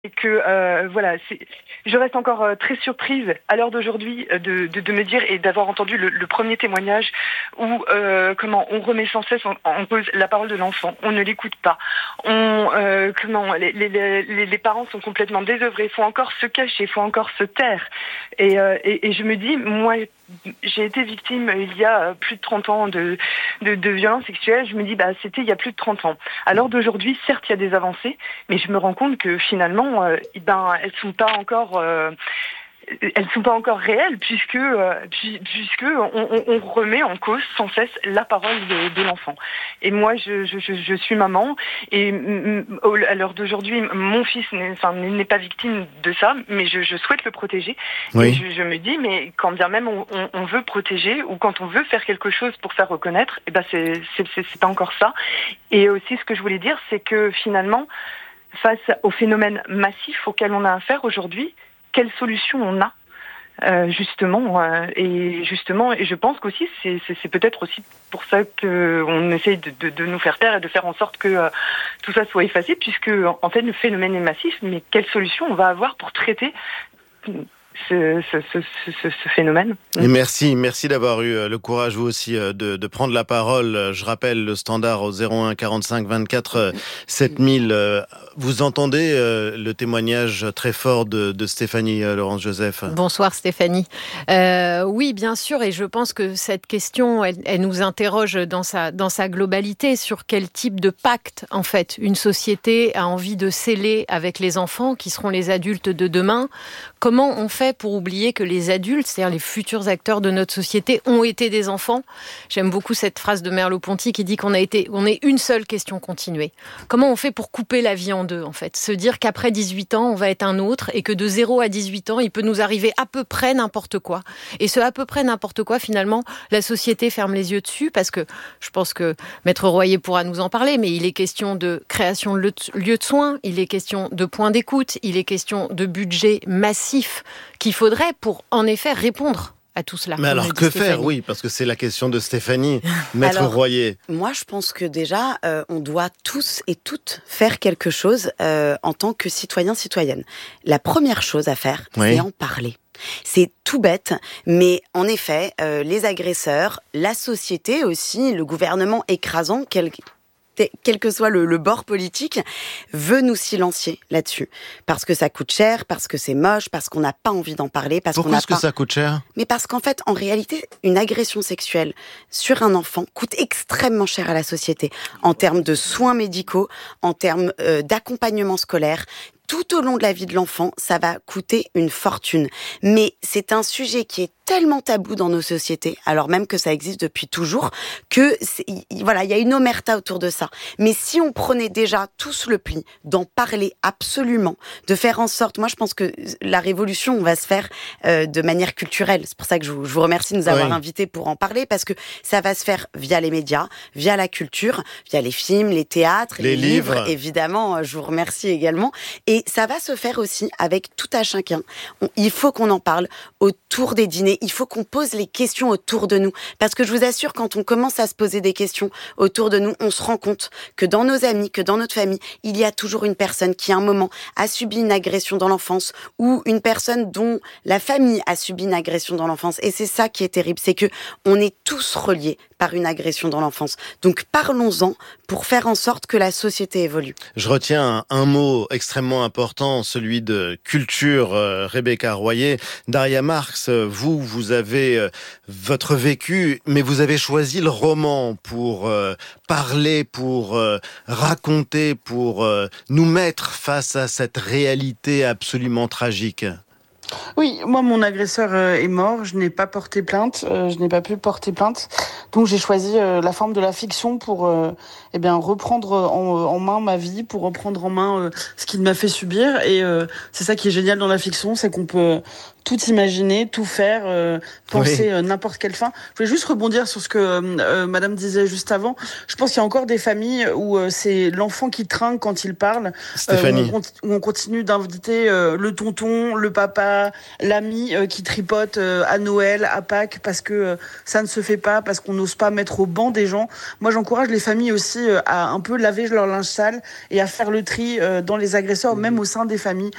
Et que voilà, je reste encore très surprise à l'heure d'aujourd'hui de me dire et d'avoir entendu le premier témoignage où comment on remet sans cesse en cause la parole de l'enfant, on ne l'écoute pas, comment les parents sont complètement désœuvrés, faut encore se cacher, faut encore se taire et je me dis moi j'ai été victime il y a plus de 30 ans de violences sexuelles. Je me dis, c'était il y a plus de 30 ans. À l'heure d'aujourd'hui, certes, il y a des avancées, mais je me rends compte que finalement, elles sont pas encore... elles sont pas encore réelles puisque on remet en cause sans cesse la parole de l'enfant. Et moi, je suis maman et à l'heure d'aujourd'hui, mon fils n'est pas victime de ça, mais je souhaite le protéger. Oui. Et je me dis, mais quand bien même on veut protéger ou quand on veut faire quelque chose pour faire reconnaître, c'est pas encore ça. Et aussi, ce que je voulais dire, c'est que finalement, face au phénomène massif auquel on a affaire aujourd'hui, quelle solution on a et je pense qu'aussi c'est peut-être aussi pour ça qu'on essaye de nous faire taire et de faire en sorte que tout ça soit effacé, puisque en fait le phénomène est massif, mais quelle solution on va avoir pour traiter ce phénomène. Et merci d'avoir eu le courage vous aussi de prendre la parole. Je rappelle le standard au 01 45 24 7000. Vous entendez le témoignage très fort de Stéphanie Laurence Joseph. Bonsoir Stéphanie. Oui, bien sûr, et je pense que cette question, elle nous interroge dans sa globalité sur quel type de pacte, en fait, une société a envie de sceller avec les enfants qui seront les adultes de demain. Comment on fait pour oublier que les adultes, c'est-à-dire les futurs acteurs de notre société, ont été des enfants? J'aime beaucoup cette phrase de Merleau-Ponty qui dit on est une seule question continuée. Comment on fait pour couper la vie en deux, en fait? Se dire qu'après 18 ans, on va être un autre et que de 0 à 18 ans, il peut nous arriver à peu près n'importe quoi. Et ce à peu près n'importe quoi, finalement, la société ferme les yeux dessus parce que je pense que Maître Royer pourra nous en parler, mais il est question de création de lieux de soins, il est question de points d'écoute, il est question de budget massif qu'il faudrait pour, en effet, répondre à tout cela. Mais alors, que faire? Oui, parce que c'est la question de Stéphanie. Maître Royer. Moi, je pense que déjà, on doit tous et toutes faire quelque chose en tant que citoyens, citoyennes. La première chose à faire, c'est en parler. C'est tout bête, mais en effet, les agresseurs, la société aussi, le gouvernement écrasant, quel que soit le bord politique, veut nous silencier là-dessus. Parce que ça coûte cher, parce que c'est moche, parce qu'on n'a pas envie d'en parler. Pourquoi est-ce que ça coûte cher? Mais parce qu'en fait, en réalité, une agression sexuelle sur un enfant coûte extrêmement cher à la société. En termes de soins médicaux, en termes d'accompagnement scolaire. Tout au long de la vie de l'enfant, ça va coûter une fortune. Mais c'est un sujet qui est tellement tabou dans nos sociétés, alors même que ça existe depuis toujours, que voilà, il y a une omerta autour de ça. Mais si on prenait déjà tous le pli d'en parler absolument, de faire en sorte, moi je pense que la révolution va se faire de manière culturelle. C'est pour ça que je vous remercie de nous avoir invités pour en parler, parce que ça va se faire via les médias, via la culture, via les films, les théâtres, les livres, évidemment. Je vous remercie également. Et ça va se faire aussi avec tout à chacun. Il faut qu'on en parle autour des dîners. Il faut qu'on pose les questions autour de nous. Parce que je vous assure, quand on commence à se poser des questions autour de nous, on se rend compte que dans nos amis, que dans notre famille, il y a toujours une personne qui, à un moment, a subi une agression dans l'enfance, ou une personne dont la famille a subi une agression dans l'enfance. Et c'est ça qui est terrible, c'est que on est tous reliés par une agression dans l'enfance. Donc parlons-en pour faire en sorte que la société évolue. Je retiens un mot extrêmement important, celui de culture. Rebecca Royer, Daria Marx, vous avez votre vécu, mais vous avez choisi le roman pour parler, pour raconter, pour nous mettre face à cette réalité absolument tragique. Oui, moi, mon agresseur est mort. Je n'ai pas porté plainte. Je n'ai pas pu porter plainte. Donc, j'ai choisi la forme de la fiction pour reprendre en main ma vie, pour reprendre en main ce qu'il m'a fait subir. Et c'est ça qui est génial dans la fiction, c'est qu'on peut tout imaginer, tout faire, penser n'importe quelle fin. Je voulais juste rebondir sur ce que Madame disait juste avant. Je pense qu'il y a encore des familles où c'est l'enfant qui trinque quand il parle. Stéphanie. Où on continue d'inviter le tonton, le papa, l'ami qui tripote à Noël, à Pâques, parce que ça ne se fait pas, parce qu'on n'ose pas mettre au banc des gens. Moi, j'encourage les familles aussi à un peu laver leur linge sale et à faire le tri dans les agresseurs, même au sein des familles.